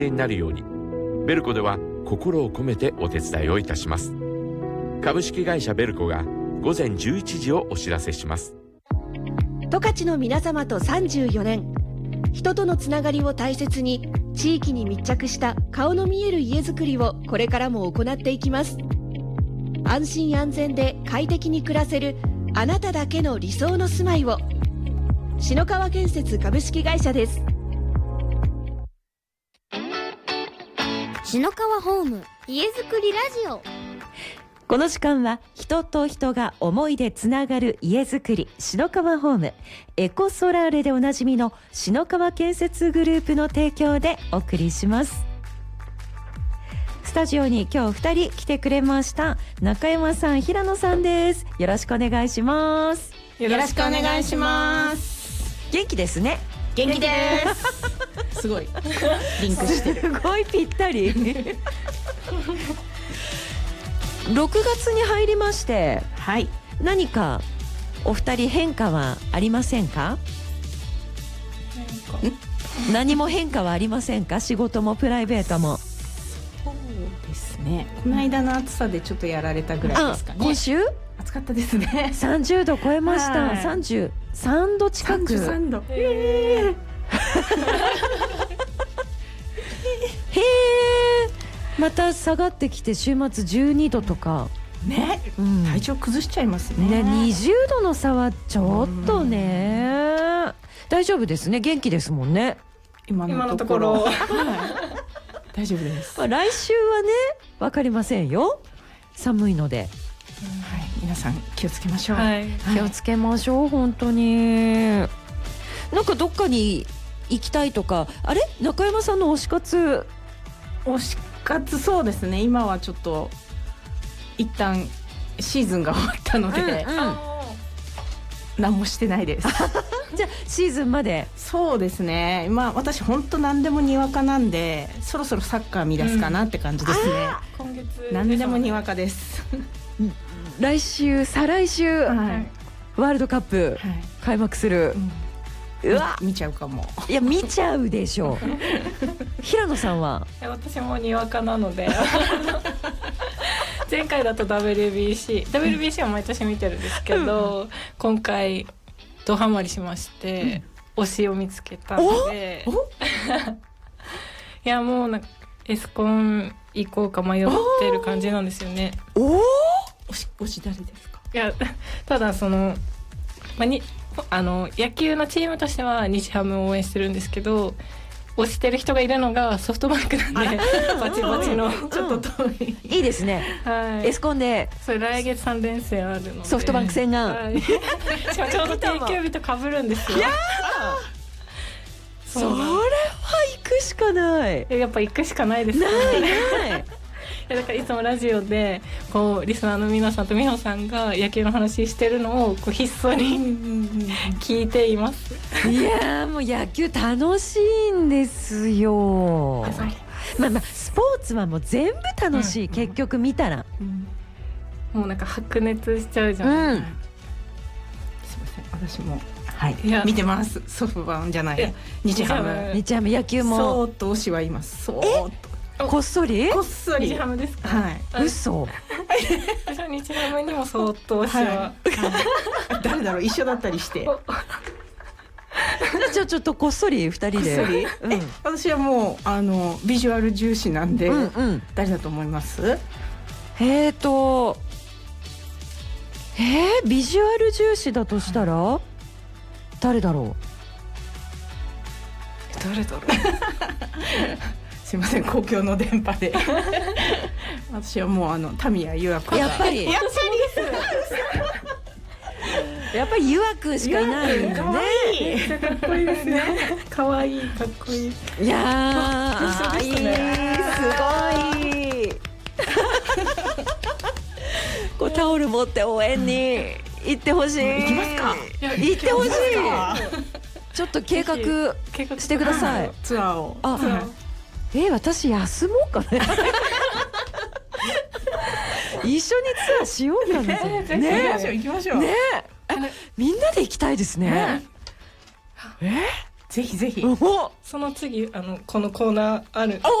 になるように、ベルコでは心を込めてお手伝いをいたします。株式会社ベルコが午前11時をお知らせします。 十勝の皆様と34年、人とのつながりを大切に地域に密着した顔の見える家づくりをこれからも行っていきます。安心安全で快適に暮らせるあなただけの理想の住まいを。篠川建設株式会社です。 篠川ホーム家づくりラジオ。 この時間は人と人が思いでつながる家づくり、篠川ホームエコソラーレでおなじみの篠川建設グループの提供でお送りします。スタジオに今日2人来てくれました。中山さん、平野さんです。よろしくお願いします。 よろしくお願いします。 元気ですね。 元気です。すごいリンクしてる。 すごいぴったり。6月に入りまして、 はい、 何かお二人変化はありませんか？何も変化はありませんか？仕事もプライベートも。 そうですね、この間の暑さでちょっとやられたぐらいですかね。 今週暑かったですね。 30度超えました、はい、33度近く。 33度。 へーまた下がってきて週末12度とかね、体調崩しちゃいますね。 20度の差はちょっとね。大丈夫ですね。元気ですもんね、 今のところ。大丈夫です。 来週はね、分かりませんよ。寒いので、 皆さん気をつけましょう。 気をつけましょう。本当に。なんかどっかに行きたいとか、あれ、中山さんの推し活。 そうですね、今はちょっと一旦シーズンが終わったので、何もしてないです。 じゃあシーズンまで。 そうですね、私本当何でもにわかなんで、そろそろサッカー見出すかなって感じですね。 今月何でもにわかです。 来週再来週、ワールドカップ開幕する。うわ、 見ちゃうかも。 いや、見ちゃうでしょう。平野さんは？ 私もにわかなので前回だと WBC は毎年見てるんですけど、今回ドハマりしまして、推しを見つけたのでいや、もうなんかエスコン行こうか迷ってる感じなんですよね。 推し誰ですか？ いや、ただその、野球のチームとしては日ハムを応援してるんですけど、推してる人がいるのがソフトバンクなんで、バチバチのちょっと遠い。 いいですね。エスコンでそれ来月3連戦あるので、 ソフトバンク戦が、 しかもちょうど定休日と被るんですよ。いやそれは行くしかない。 やっぱ行くしかないですね。 ないだからいつもラジオでこうリスナーの皆さんと美穂さんが野球の話してるのをこうひっそり聞いています。 いや、もう野球楽しいんですよ。スポーツはもう全部楽しい、結局見たら、 もうなんか白熱しちゃうじゃないですか。 すいません、私も見てます。ソフバンじゃない、日ハム野球もそーっと推しはいます。そーっとこっそり日ハムですか？ 嘘。 私は日ハムにもそーっと推しは、 誰だろう、一緒だったりして。 ちょっとこっそり2人で。 私はもうビジュアル重視なんで、誰だと思います？ ビジュアル重視だとしたら誰だろう。 すいません、公共の電波で。私はもうタミヤユア君。 やっぱりユア君しかいないんだね。 めっちゃかっこいいですね。かわいい、かっこいい。 いやー、いい、すごい。こうタオル持って応援に行ってほしい。 行きますか？ 行ってほしい。ちょっと計画してください。 ツアーを。 私休もうかね。一緒にツアーしようかね。 行きましょう。 みんなで行きたいですね。 ぜひぜひ。 おその次このコーナーある